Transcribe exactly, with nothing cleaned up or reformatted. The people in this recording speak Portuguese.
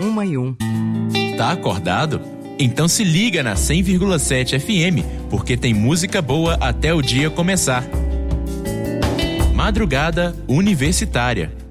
uma e um. Tá acordado? Então se liga na cem vírgula sete F M, porque tem música boa até o dia começar. Madrugada Universitária.